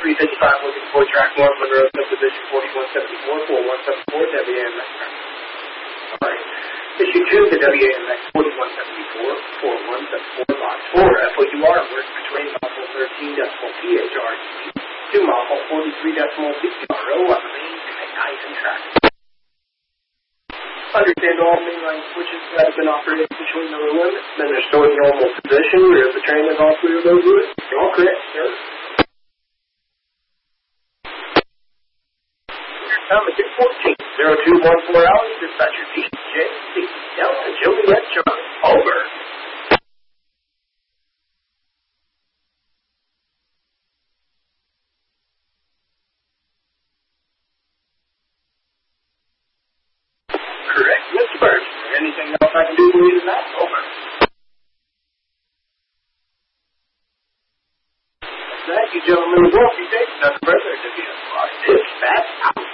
355 looking for track 1, Monroe Subdivision 4174, 4174, WAMX. Alright. Issue 2, the WAMX 4174, 4174, box 4, FOUR, work between module 13 decimal PHRG to module 43 decimal PRO on the main Tyson track. Understand all mainline switches that have been operated between the limits, then they're stored in normal position. Rear of the train is all clear of those routes. You're all correct, sir. Time is 214, 0214 Alley, dispatcher DJ6, Delta Juliet Charlie, over. Correct, Mr. Burge. Anything else I can do for you tonight? Over. Thank you, gentlemen. We'll be safe. Nothing further to be